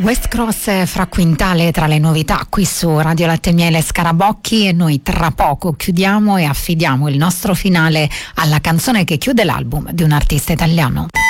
West Cross fra Quintale tra le novità qui su Radio Latte Miele Scarabocchi, e noi tra poco chiudiamo e affidiamo il nostro finale alla canzone che chiude l'album di un artista italiano.